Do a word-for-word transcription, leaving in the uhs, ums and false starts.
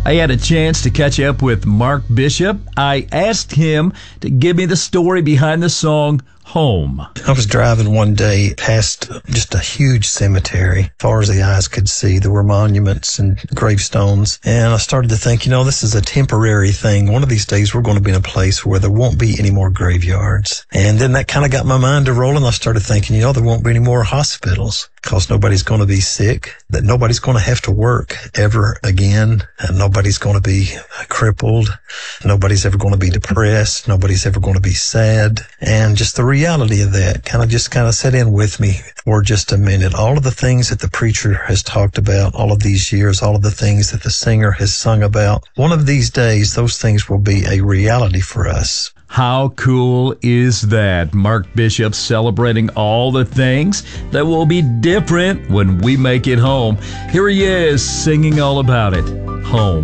I had a chance to catch up with Mark Bishop. I asked him to give me the story behind the song Home. I was driving one day past just a huge cemetery. As far as the eyes could see, there were monuments and gravestones. And I started to think, you know, this is a temporary thing. One of these days we're going to be in a place where there won't be any more graveyards. And then that kind of got my mind to rolling. I started thinking, you know, there won't be any more hospitals because nobody's going to be sick, that nobody's going to have to work ever again, and nobody's going to be crippled, nobody's ever going to be depressed, nobody's ever going to be sad. And just the reality of that kind of just kind of set in with me for just a minute. All of the things that the preacher has talked about all of these years, all of the things that the singer has sung about, one of these days, those things will be a reality for us. How cool is that? Mark Bishop celebrating all the things that will be different when we make it home. Here he is singing all about it. Home.